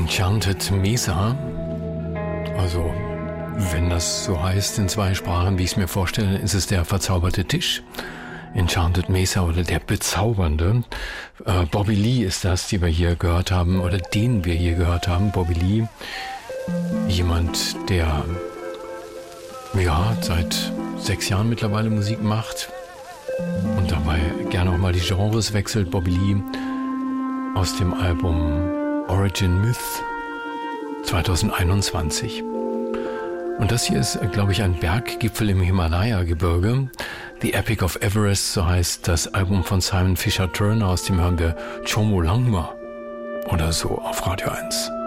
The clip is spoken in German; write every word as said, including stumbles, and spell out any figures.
Enchanted Mesa, also wenn das so heißt in zwei Sprachen, wie ich es mir vorstelle, ist es der verzauberte Tisch. Enchanted Mesa oder der Bezaubernde. Äh, Bobby Lee ist das, die wir hier gehört haben, oder den wir hier gehört haben. Bobby Lee, jemand, der ja seit sechs Jahren mittlerweile Musik macht und dabei gerne auch mal die Genres wechselt. Bobby Lee aus dem Album Origin Myth zwanzig einundzwanzig. Und das hier ist, glaube ich, ein Berggipfel im Himalaya-Gebirge. The Epic of Everest, so heißt das Album von Simon Fisher Turner, aus dem hören wir Chomolungma oder so auf Radio eins.